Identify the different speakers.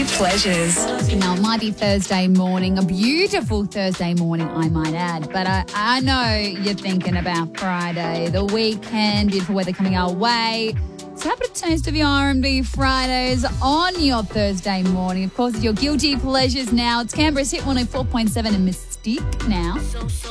Speaker 1: Guilty Pleasures.
Speaker 2: Now, it might be Thursday morning, a beautiful Thursday morning, I might add. But I know you're thinking about Friday, the weekend, beautiful weather coming our way. So have a taste of your R&B Fridays on your Thursday morning. Of course, it's your Guilty Pleasures now. It's Canberra's Hit 104.7 and Mystique now.